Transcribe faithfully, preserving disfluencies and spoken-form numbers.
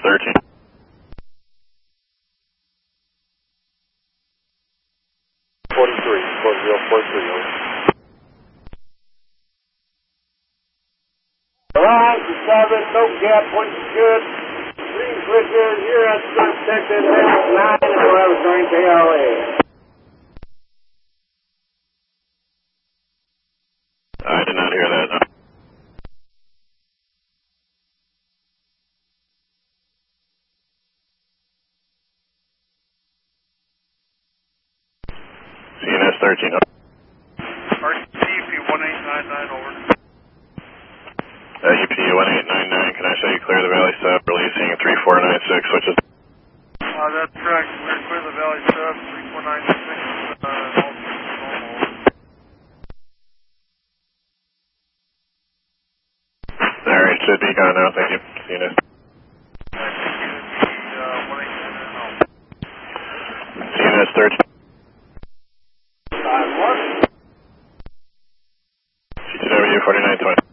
thirteen. forty-three, four zero four three, over. Alright, the seven, no gap, points is good. Green switches, you're at start Texas, nine, and eleven, going K L A. I did not hear that, no. C N S thirteen, over. R C P one eight nine nine, over. Uh, U P one eight nine nine, can I say you clear the valley sub, releasing three four nine six, which is... Uh, that's correct. We're clear the valley sub, three four nine six, uh, all normal. Alright, should be gone now, thank you. C N S. C N S thirteen. Five one. C T W forty-nine twenty.